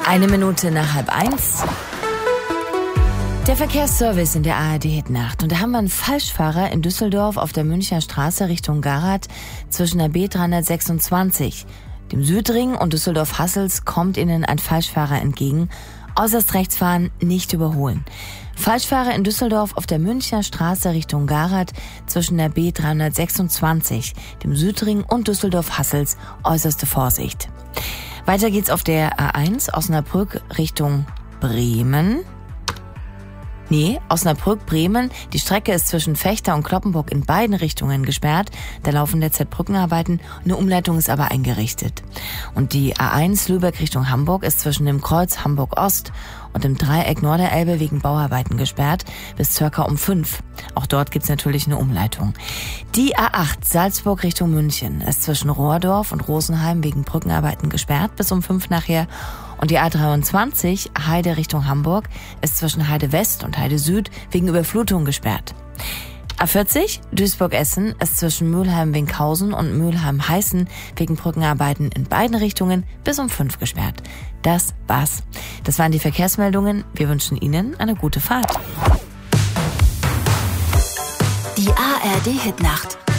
1 Minute nach 12:30. Der Verkehrsservice in der ARD-Hitnacht. Und da haben wir einen Falschfahrer in Düsseldorf auf der Münchner Straße Richtung Garath zwischen der B326. Dem Südring und Düsseldorf-Hassels kommt Ihnen ein Falschfahrer entgegen. Äußerst rechts fahren, nicht überholen. Falschfahrer in Düsseldorf auf der Münchner Straße Richtung Garath zwischen der B326, dem Südring und Düsseldorf-Hassels. Äußerste Vorsicht. Weiter geht's auf der A1 Osnabrück Richtung Bremen. Osnabrück-Bremen. Die Strecke ist zwischen Vechta und Cloppenburg in beiden Richtungen gesperrt. Da laufen derzeit Brückenarbeiten. Eine Umleitung ist aber eingerichtet. Und die A1 Lübeck Richtung Hamburg ist zwischen dem Kreuz Hamburg-Ost und dem Dreieck Norderelbe wegen Bauarbeiten gesperrt bis circa um 5. Auch dort gibt's natürlich eine Umleitung. Die A8 Salzburg Richtung München ist zwischen Rohrdorf und Rosenheim wegen Brückenarbeiten gesperrt bis um 5 nachher. Und die A23 Heide Richtung Hamburg ist zwischen Heide West und Heide Süd wegen Überflutung gesperrt. A40 Duisburg-Essen ist zwischen Mülheim-Winkhausen und Mülheim-Heißen wegen Brückenarbeiten in beiden Richtungen bis um 5 gesperrt. Das war's. Das waren die Verkehrsmeldungen. Wir wünschen Ihnen eine gute Fahrt. Die ARD-Hitnacht.